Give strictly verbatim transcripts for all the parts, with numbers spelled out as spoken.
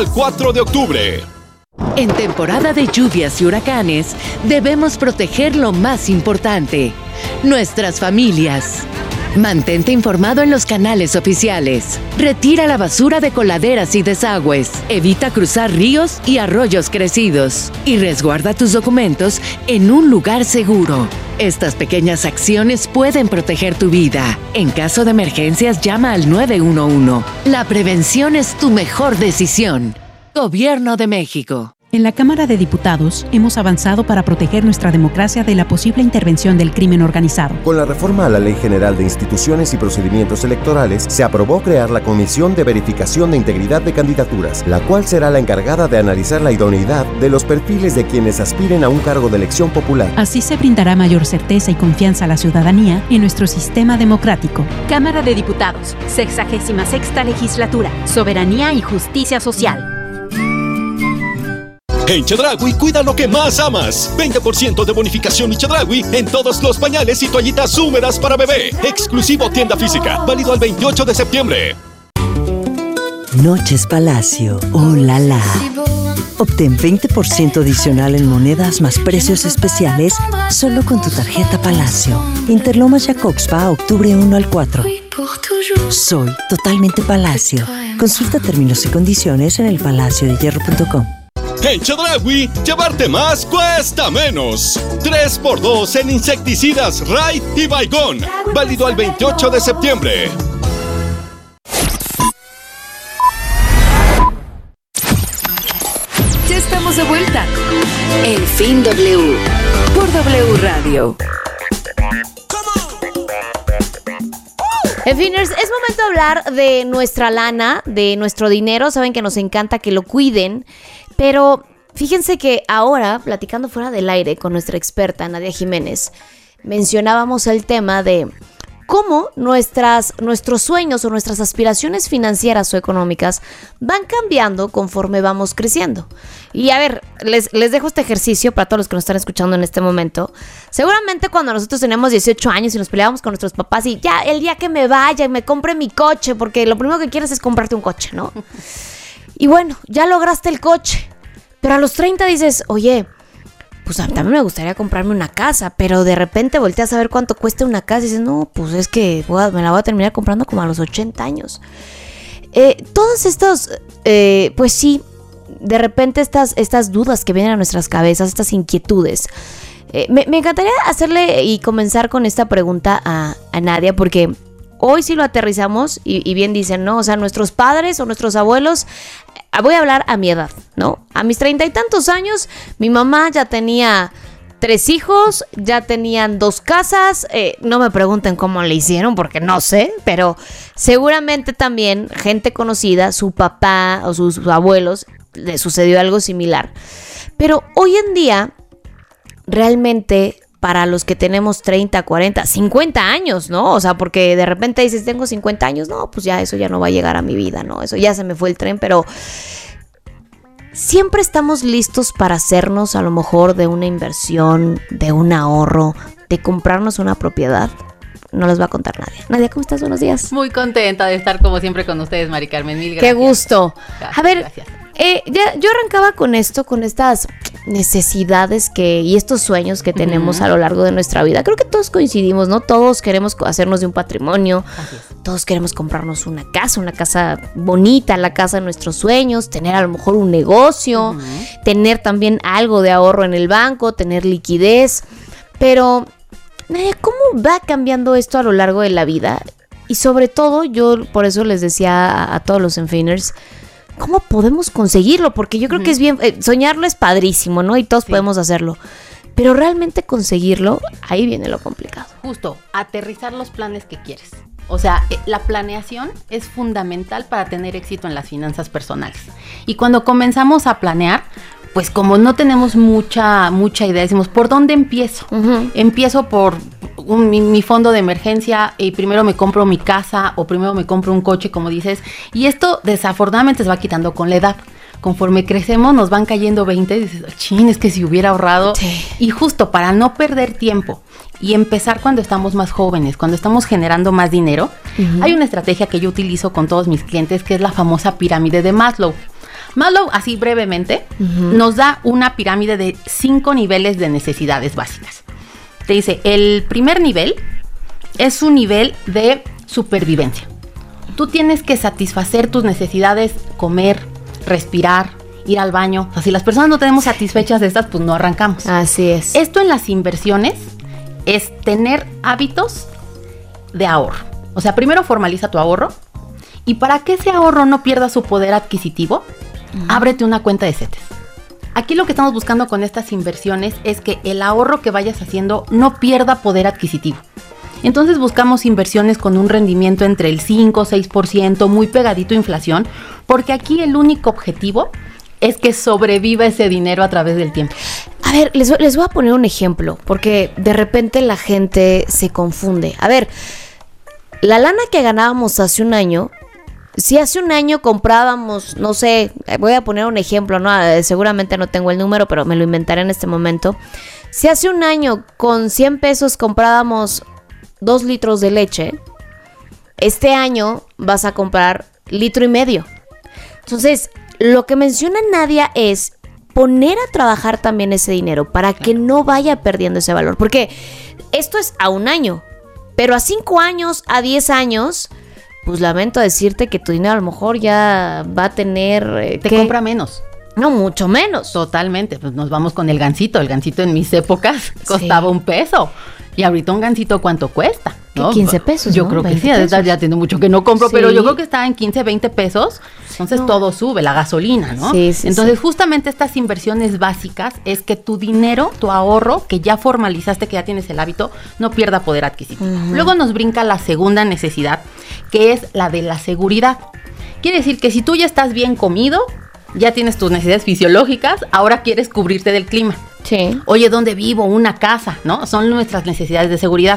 El cuatro de octubre. En temporada de lluvias y huracanes, debemos proteger lo más importante, nuestras familias. Mantente informado en los canales oficiales. Retira la basura de coladeras y desagües. Evita cruzar ríos y arroyos crecidos. Y resguarda tus documentos en un lugar seguro. Estas pequeñas acciones pueden proteger tu vida. En caso de emergencias, llama al nueve uno uno. La prevención es tu mejor decisión. Gobierno de México. En la Cámara de Diputados hemos avanzado para proteger nuestra democracia de la posible intervención del crimen organizado. Con la reforma a la Ley General de Instituciones y Procedimientos Electorales, se aprobó crear la Comisión de Verificación de Integridad de Candidaturas, la cual será la encargada de analizar la idoneidad de los perfiles de quienes aspiren a un cargo de elección popular. Así se brindará mayor certeza y confianza a la ciudadanía en nuestro sistema democrático. Cámara de Diputados, sexagésima sexta legislatura, Soberanía y Justicia Social. En Chedraui, cuida lo que más amas. veinte por ciento de bonificación y Chedraui en todos los pañales y toallitas húmedas para bebé. Exclusivo tienda física. Válido al veintiocho de septiembre. Noches Palacio. ¡Oh, la la! Obtén veinte por ciento adicional en monedas más precios especiales solo con tu tarjeta Palacio. Interlomas Jacobspa, octubre uno al cuatro. Soy totalmente Palacio. Consulta términos y condiciones en el palacio de hierro punto com. En Chedraui, llevarte más cuesta menos. tres por dos en insecticidas Raid y Baygon. Válido al veintiocho de septiembre. Ya estamos de vuelta. El Fin W. Por W Radio. En Finers, es momento de hablar de nuestra lana, de nuestro dinero. Saben que nos encanta que lo cuiden. Pero fíjense que ahora, platicando fuera del aire con nuestra experta Nadia Jiménez, mencionábamos el tema de cómo nuestras, nuestros sueños o nuestras aspiraciones financieras o económicas van cambiando conforme vamos creciendo. Y a ver, les, les dejo este ejercicio para todos los que nos están escuchando en este momento. Seguramente cuando nosotros teníamos dieciocho años y nos peleábamos con nuestros papás y ya el día que me vaya y me compre mi coche, porque lo primero que quieres es comprarte un coche, ¿no? Y bueno, ya lograste el coche, pero a los treinta dices, oye, pues a mí también me gustaría comprarme una casa, pero de repente volteas a ver cuánto cuesta una casa y dices, no, pues es que voy a, me la voy a terminar comprando como a los ochenta años. Eh, todos estos, eh, pues sí, de repente estas, estas dudas que vienen a nuestras cabezas, estas inquietudes. Eh, me, me encantaría hacerle y comenzar con esta pregunta a, a Nadia, porque hoy sí lo aterrizamos y, y bien dicen, ¿no? O sea, nuestros padres o nuestros abuelos, voy a hablar a mi edad, ¿no? A mis treinta y tantos años, mi mamá ya tenía tres hijos, ya tenían dos casas, eh, no me pregunten cómo le hicieron porque no sé, pero seguramente también gente conocida, su papá o sus, sus abuelos, le sucedió algo similar. Pero hoy en día, realmente, para los que tenemos treinta, cuarenta, cincuenta años, ¿no? O sea, porque de repente dices, tengo cincuenta años, no, pues ya eso ya no va a llegar a mi vida, ¿no? Eso ya se me fue el tren, pero siempre estamos listos para hacernos a lo mejor de una inversión, de un ahorro, de comprarnos una propiedad. No les va a contar Nadia. Nadia, ¿cómo estás? Buenos días. Muy contenta de estar como siempre con ustedes, Mari Carmen. Mil gracias. Qué gusto. Gracias, a ver, gracias. Eh, ya, yo arrancaba con esto, con estas necesidades que y estos sueños que tenemos uh-huh. a lo largo de nuestra vida. Creo que todos coincidimos, ¿no? Todos queremos hacernos de un patrimonio, todos queremos comprarnos una casa, una casa bonita, la casa de nuestros sueños, tener a lo mejor un negocio, uh-huh. tener también algo de ahorro en el banco, tener liquidez. Pero, Nadia, ¿cómo va cambiando esto a lo largo de la vida? Y sobre todo, yo por eso les decía a, a todos los Enfiners, ¿cómo podemos conseguirlo? Porque yo creo uh-huh. que es bien, eh, soñarlo es padrísimo, ¿no? Y todos sí. podemos hacerlo. Pero realmente conseguirlo, ahí viene lo complicado. Justo, aterrizar los planes que quieres. O sea, eh, la planeación es fundamental para tener éxito en las finanzas personales. Y cuando comenzamos a planear, pues como no tenemos mucha, mucha idea, decimos, ¿por dónde empiezo? Uh-huh. Empiezo por un, mi, mi fondo de emergencia y primero me compro mi casa o primero me compro un coche, como dices. Y esto desafortunadamente se va quitando con la edad. Conforme crecemos nos van cayendo veinte y dices, chin, es que si hubiera ahorrado. Sí. Y justo para no perder tiempo y empezar cuando estamos más jóvenes, cuando estamos generando más dinero, uh-huh. hay una estrategia que yo utilizo con todos mis clientes que es la famosa pirámide de Maslow. Maslow, así brevemente, uh-huh. nos da una pirámide de cinco niveles de necesidades básicas. Te dice, el primer nivel es un nivel de supervivencia. Tú tienes que satisfacer tus necesidades, comer, respirar, ir al baño. O sea, si las personas no tenemos satisfechas de estas, pues no arrancamos. Así es. Esto en las inversiones es tener hábitos de ahorro. O sea, primero formaliza tu ahorro y para que ese ahorro no pierda su poder adquisitivo, uh-huh. ábrete una cuenta de CETES. Aquí lo que estamos buscando con estas inversiones es que el ahorro que vayas haciendo no pierda poder adquisitivo. Entonces buscamos inversiones con un rendimiento entre el cinco o seis por ciento, muy pegadito a inflación, porque aquí el único objetivo es que sobreviva ese dinero a través del tiempo. A ver, les, les voy a poner un ejemplo, porque de repente la gente se confunde. A ver, la lana que ganábamos hace un año, si hace un año comprábamos, no sé, voy a poner un ejemplo, ¿no? Seguramente no tengo el número, pero me lo inventaré en este momento. Si hace un año con cien pesos comprábamos dos litros de leche, este año vas a comprar litro y medio. Entonces, lo que menciona Nadia es poner a trabajar también ese dinero para que no vaya perdiendo ese valor. Porque esto es a un año, pero a cinco años, a diez años, pues lamento decirte que tu dinero a lo mejor ya va a tener... Eh, Te ¿qué? compra menos. No, mucho menos. Totalmente. Pues nos vamos con el gansito. El gansito en mis épocas costaba sí. un peso. Y ahorita un gansito, ¿cuánto cuesta? ¿Qué, ¿no? quince pesos, Yo ¿no? creo que sí, pesos. ya tiene mucho que no compro, sí. pero yo creo que está en quince, veinte pesos, entonces no. todo sube, la gasolina, ¿no? Sí, sí, entonces sí. justamente estas inversiones básicas es que tu dinero, tu ahorro, que ya formalizaste, que ya tienes el hábito, no pierda poder adquisitivo. Uh-huh. Luego nos brinca la segunda necesidad, que es la de la seguridad. Quiere decir que si tú ya estás bien comido, ya tienes tus necesidades fisiológicas, ahora quieres cubrirte del clima. Sí. Oye, ¿dónde vivo? Una casa, ¿no? Son nuestras necesidades de seguridad.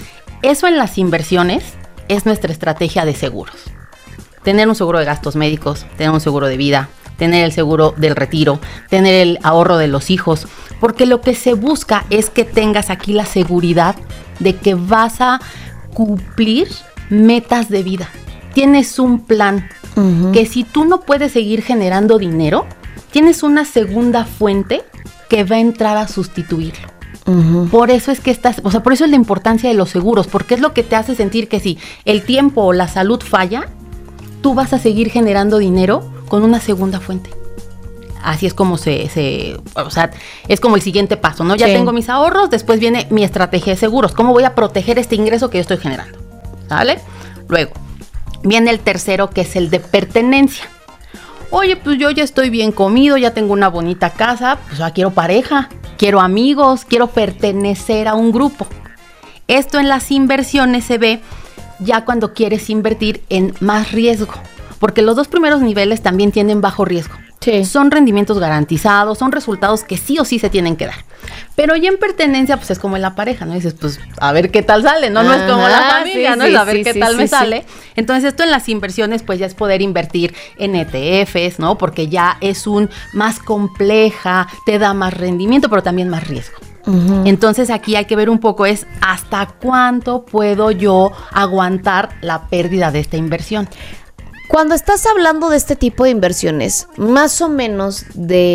Eso en las inversiones es nuestra estrategia de seguros. Tener un seguro de gastos médicos, tener un seguro de vida, tener el seguro del retiro, tener el ahorro de los hijos, porque lo que se busca es que tengas aquí la seguridad de que vas a cumplir metas de vida. Tienes un plan, uh-huh. que si tú no puedes seguir generando dinero, tienes una segunda fuente que va a entrar a sustituirlo. Uh-huh. Por eso es que estás, o sea, por eso es la importancia de los seguros, porque es lo que te hace sentir que si el tiempo o la salud falla, tú vas a seguir generando dinero con una segunda fuente. Así es como se, se o sea, es como el siguiente paso, ¿no? Ya sí. tengo mis ahorros, después viene mi estrategia de seguros. ¿Cómo voy a proteger este ingreso que yo estoy generando? ¿Vale? Luego, viene el tercero, que es el de pertenencia. Oye, pues yo ya estoy bien comido, ya tengo una bonita casa, pues ya quiero pareja, quiero amigos, quiero pertenecer a un grupo. Esto en las inversiones se ve ya cuando quieres invertir en más riesgo, porque los dos primeros niveles también tienen bajo riesgo. Sí. Son rendimientos garantizados, son resultados que sí o sí se tienen que dar. Pero ya en pertenencia, pues es como en la pareja, ¿no? Dices, pues a ver qué tal sale, ¿no? No es como la familia, sí, ¿no? Sí, es a ver sí, qué sí, tal sí, me sí. sale. Entonces esto en las inversiones, pues ya es poder invertir en E T Fs, ¿no? Porque ya es un más compleja, te da más rendimiento, pero también más riesgo. Uh-huh. Entonces aquí hay que ver un poco es hasta cuánto puedo yo aguantar la pérdida de esta inversión. Cuando estás hablando de este tipo de inversiones, más o menos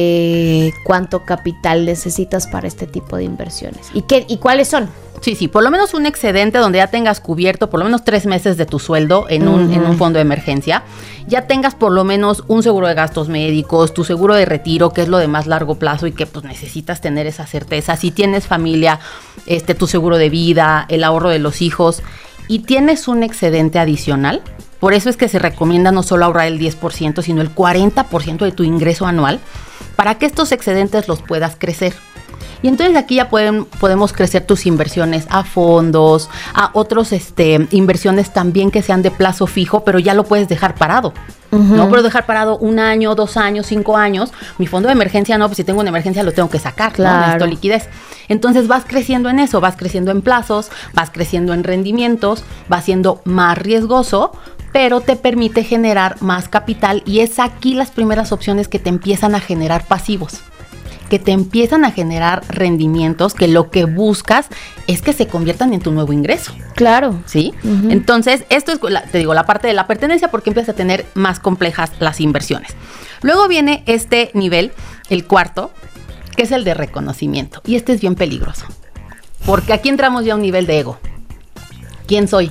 de cuánto capital necesitas para este tipo de inversiones. ¿Y qué y cuáles son? Sí, sí, por lo menos un excedente donde ya tengas cubierto por lo menos tres meses de tu sueldo en un, uh-huh. en un fondo de emergencia. Ya tengas por lo menos un seguro de gastos médicos, tu seguro de retiro, que es lo de más largo plazo y que pues necesitas tener esa certeza. Si tienes familia, este, tu seguro de vida, el ahorro de los hijos y tienes un excedente adicional. Por eso es que se recomienda no solo ahorrar el diez por ciento, sino el cuarenta por ciento de tu ingreso anual para que estos excedentes los puedas crecer. Y entonces aquí ya pueden, podemos crecer tus inversiones a fondos, a otros este, inversiones también que sean de plazo fijo, pero ya lo puedes dejar parado. Uh-huh. No puedo dejar parado un año, dos años, cinco años. Mi fondo de emergencia no, pues si tengo una emergencia lo tengo que sacar, claro. ¿no? Necesito liquidez. Entonces vas creciendo en eso, vas creciendo en plazos, vas creciendo en rendimientos, vas siendo más riesgoso, pero te permite generar más capital y es aquí las primeras opciones que te empiezan a generar pasivos. que te empiezan a generar rendimientos que lo que buscas es que se conviertan en tu nuevo ingreso. Claro. ¿Sí? Uh-huh. Entonces, esto es, la, te digo, la parte de la pertenencia porque empiezas a tener más complejas las inversiones. Luego viene este nivel, el cuarto, que es el de reconocimiento. Y este es bien peligroso. Porque aquí entramos ya a un nivel de ego. ¿Quién soy?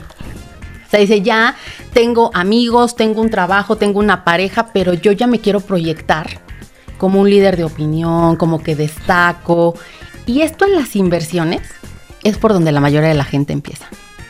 O sea, dice, ya tengo amigos, tengo un trabajo, tengo una pareja, pero yo ya me quiero proyectar como un líder de opinión, como que destaco. Y esto en las inversiones es por donde la mayoría de la gente empieza.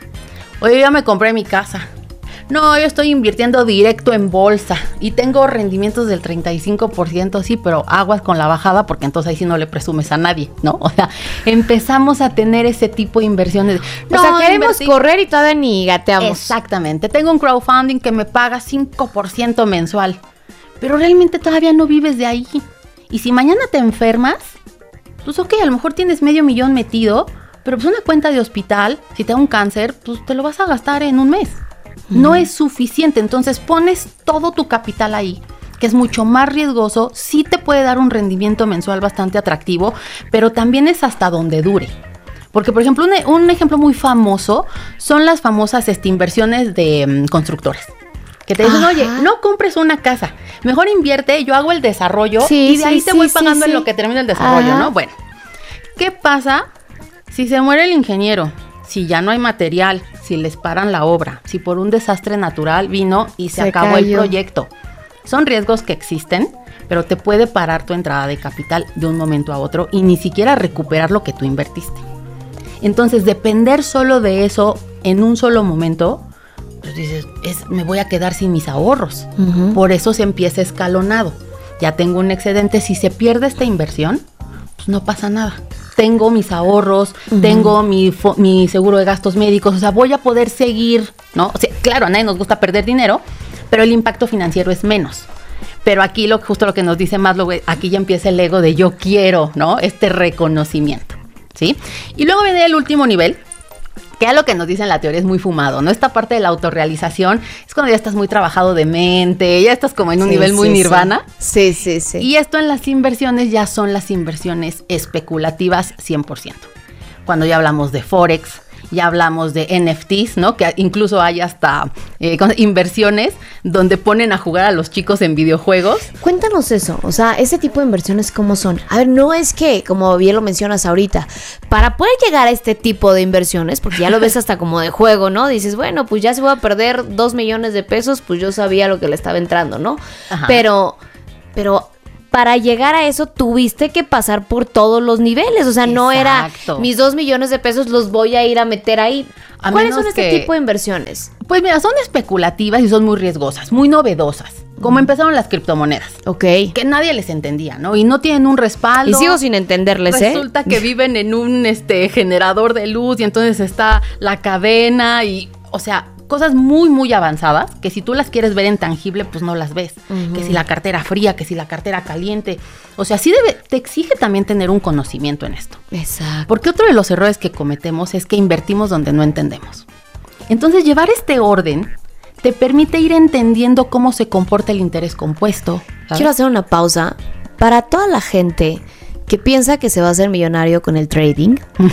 Oye, ya me compré mi casa. No, yo estoy invirtiendo directo en bolsa y tengo rendimientos del treinta y cinco por ciento, sí, pero aguas con la bajada porque entonces ahí sí no le presumes a nadie, ¿no? O sea, empezamos a tener ese tipo de inversiones. No, o sea, queremos invertir. Correr y todavía ni gateamos. Exactamente. Tengo un crowdfunding que me paga cinco por ciento mensual, pero realmente todavía no vives de ahí. Y si mañana te enfermas, pues ok, a lo mejor tienes medio millón metido, pero pues una cuenta de hospital, si te da un cáncer, pues te lo vas a gastar en un mes. No es suficiente, entonces pones todo tu capital ahí, que es mucho más riesgoso, sí te puede dar un rendimiento mensual bastante atractivo, pero también es hasta donde dure. Porque, por ejemplo, un, un ejemplo muy famoso son las famosas este, inversiones de um, constructores. Que te dicen, ajá, oye, no compres una casa, mejor invierte, yo hago el desarrollo sí, y de sí, ahí te sí, voy pagando sí, en sí. lo que termina el desarrollo, ajá. ¿no? Bueno, ¿qué pasa si se muere el ingeniero? Si ya no hay material, si les paran la obra, si por un desastre natural vino y se, se acabó cayó. el proyecto. Son riesgos que existen, pero te puede parar tu entrada de capital de un momento a otro y ni siquiera recuperar lo que tú invertiste. Entonces, depender solo de eso en un solo momento, pues dices, es, me voy a quedar sin mis ahorros. Uh-huh. Por eso se empieza escalonado. Ya tengo un excedente, si se pierde esta inversión, pues no pasa nada. Tengo mis ahorros, uh-huh. tengo mi, fo- mi seguro de gastos médicos, o sea, voy a poder seguir, ¿no? O sea, claro, a nadie nos gusta perder dinero, pero el impacto financiero es menos. Pero aquí lo justo lo que nos dice Maslow, aquí ya empieza el ego de yo quiero, ¿no? Este reconocimiento, ¿sí? Y luego viene el último nivel, que a lo que nos dice en la teoría es muy fumado, ¿no? Esta parte de la autorrealización es cuando ya estás muy trabajado de mente, ya estás como en un sí, nivel muy sí, nirvana. Sí, sí, sí. Y esto en las inversiones ya son las inversiones especulativas cien por ciento. Cuando ya hablamos de Forex, ya hablamos de N F Ts, ¿no? Que incluso hay hasta eh, inversiones donde ponen a jugar a los chicos en videojuegos. Cuéntanos eso, o sea, ese tipo de inversiones, ¿cómo son? A ver, no es que, como bien lo mencionas ahorita, para poder llegar a este tipo de inversiones, porque ya lo ves hasta como de juego, ¿no? Dices, bueno, pues ya se voy a perder dos millones de pesos, pues yo sabía lo que le estaba entrando, ¿no? Ajá. Pero, pero... para llegar a eso tuviste que pasar por todos los niveles, o sea, exacto. no era mis dos millones de pesos los voy a ir a meter ahí. A ¿Cuáles son este que, tipo de inversiones? Pues mira, son especulativas y son muy riesgosas, muy novedosas, como mm. empezaron las criptomonedas. Ok. Que nadie les entendía, ¿no? Y no tienen un respaldo. Y sigo sin entenderles, ¿eh? Resulta que viven en un este generador de luz y entonces está la cadena y, o sea... cosas muy, muy avanzadas, que si tú las quieres ver en tangible, pues no las ves. Uh-huh. Que si la cartera fría, que si la cartera caliente. O sea, sí debe, te exige también tener un conocimiento en esto. Exacto. Porque otro de los errores que cometemos es que invertimos donde no entendemos. Entonces, llevar este orden te permite ir entendiendo cómo se comporta el interés compuesto, ¿sabes? Quiero hacer una pausa para toda la gente que piensa que se va a hacer millonario con el trading.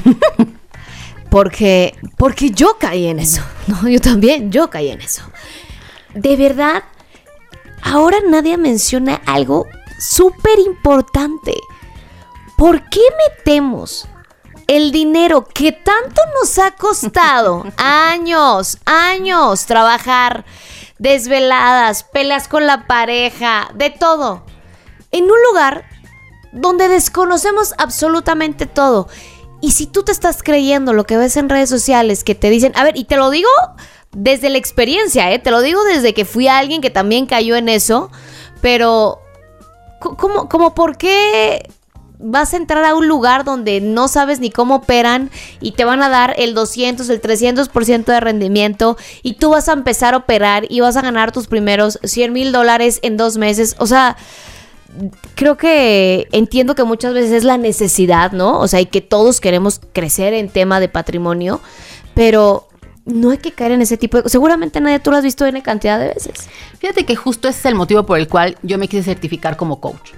Porque, porque yo caí en eso, ¿no? Yo también, yo caí en eso. De verdad, ahora nadie menciona algo súper importante. ¿Por qué metemos el dinero que tanto nos ha costado años, años trabajar, desveladas, peleas con la pareja, de todo, en un lugar donde desconocemos absolutamente todo? Y si tú te estás creyendo lo que ves en redes sociales que te dicen, a ver, y te lo digo desde la experiencia, ¿eh? Te lo digo desde que fui a alguien que también cayó en eso, pero ¿cómo, cómo por qué vas a entrar a un lugar donde no sabes ni cómo operan y te van a dar el doscientos, el trescientos por ciento de rendimiento y tú vas a empezar a operar y vas a ganar tus primeros cien mil dólares en dos meses? O sea... creo que entiendo que muchas veces es la necesidad, ¿no? O sea, y que todos queremos crecer en tema de patrimonio, pero no hay que caer en ese tipo de... Seguramente nadie tú lo has visto en cantidad de veces. Fíjate que justo ese es el motivo por el cual yo me quise certificar como coach.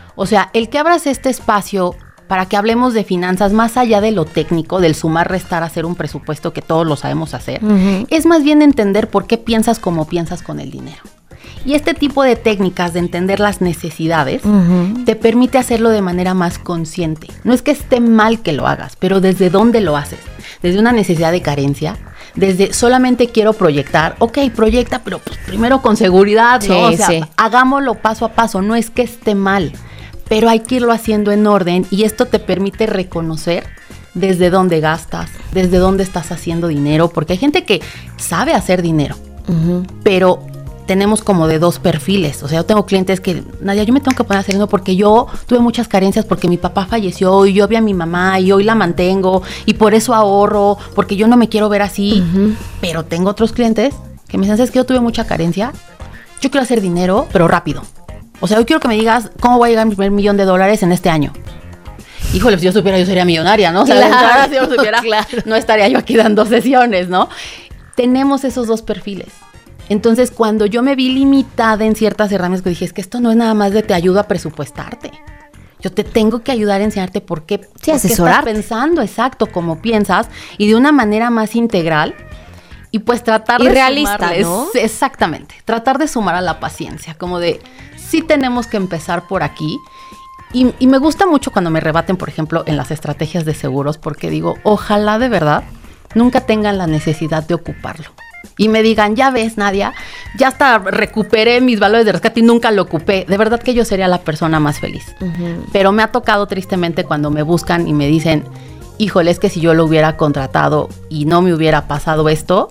O sea, el que abras este espacio para que hablemos de finanzas más allá de lo técnico, del sumar, restar, hacer un presupuesto que todos lo sabemos hacer, uh-huh. es más bien entender por qué piensas como piensas con el dinero. Y este tipo de técnicas de entender las necesidades uh-huh. te permite hacerlo de manera más consciente. No es que esté mal que lo hagas, pero desde dónde lo haces. Desde una necesidad de carencia, desde solamente quiero proyectar, ok, proyecta, pero pues primero con seguridad, sí, ¿no? O sea, sí. hagámoslo paso a paso, no es que esté mal, pero hay que irlo haciendo en orden y esto te permite reconocer desde dónde gastas, desde dónde estás haciendo dinero, porque hay gente que sabe hacer dinero, uh-huh. pero tenemos como de dos perfiles. O sea, yo tengo clientes que, Nadia, yo me tengo que poner a hacer dinero porque yo tuve muchas carencias porque mi papá falleció y yo vi a mi mamá y hoy la mantengo y por eso ahorro, porque yo no me quiero ver así. Uh-huh. Pero tengo otros clientes que me dicen, ¿sabes qué? Yo tuve mucha carencia, yo quiero hacer dinero, pero rápido. O sea, yo quiero que me digas cómo voy a llegar a mi primer millón de dólares en este año. Híjole, si yo supiera, yo sería millonaria, ¿no? O sea, claro, si yo supiera, claro. no estaría yo aquí dando sesiones, ¿no? Tenemos esos dos perfiles. Entonces, cuando yo me vi limitada en ciertas herramientas, que dije, es que esto no es nada más de te ayudo a presupuestarte. Yo te tengo que ayudar a enseñarte por qué, sí, por qué estás pensando, exacto, como piensas, y de una manera más integral. Y pues tratar y de realista, sumarles, ¿no? Exactamente, tratar de sumar a la paciencia, como de, sí tenemos que empezar por aquí. Y, y me gusta mucho cuando me rebaten, por ejemplo, en las estrategias de seguros, porque digo, ojalá de verdad nunca tengan la necesidad de ocuparlo. Y me digan, ya ves, Nadia, ya hasta recuperé mis valores de rescate y nunca lo ocupé. De verdad que yo sería la persona más feliz. Uh-huh. Pero me ha tocado tristemente cuando me buscan y me dicen, híjole, es que si yo lo hubiera contratado y no me hubiera pasado esto,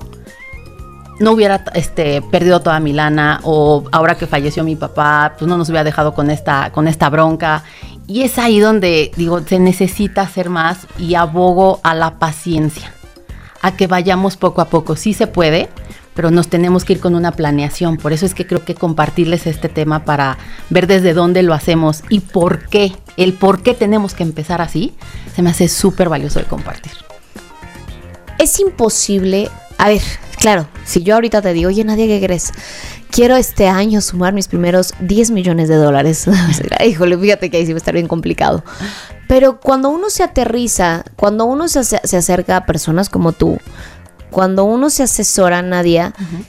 no hubiera este, perdido toda mi lana, o ahora que falleció mi papá, pues no nos hubiera dejado con esta, con esta bronca. Y es ahí donde, digo, se necesita hacer más y abogo a la paciencia, a que vayamos poco a poco. Sí se puede, pero nos tenemos que ir con una planeación. Por eso es que creo que compartirles este tema para ver desde dónde lo hacemos y por qué, el por qué tenemos que empezar así, se me hace súper valioso de compartir. Es imposible, a ver, claro, si yo ahorita te digo, oye, Nadia, ¿qué crees? Quiero este año sumar mis primeros diez millones de dólares. Híjole, fíjate que ahí sí va a estar bien complicado. Pero cuando uno se aterriza, cuando uno se, se acerca a personas como tú, cuando uno se asesora, Nadia, uh-huh.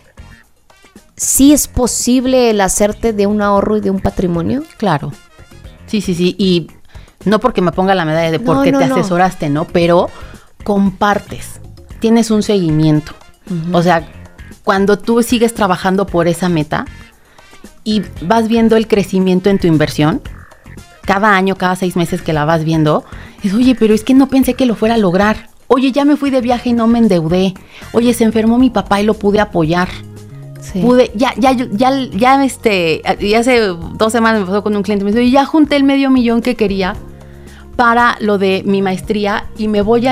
¿sí es posible el hacerte de un ahorro y de un patrimonio? Claro. Sí, sí, sí. Y no porque me ponga la medalla de porque no, no, te asesoraste, ¿no? Pero compartes. Tienes un seguimiento. Uh-huh. O sea, cuando tú sigues trabajando por esa meta y vas viendo el crecimiento en tu inversión, cada año, cada seis meses que la vas viendo, es, oye, pero es que no pensé que lo fuera a lograr. Oye, ya me fui de viaje y no me endeudé. Oye, se enfermó mi papá y lo pude apoyar. Sí. Pude, ya, ya, ya, ya, este, ya hace dos semanas me pasó con un cliente, me dice, oye, ya junté el medio millón que quería para lo de mi maestría y me voy a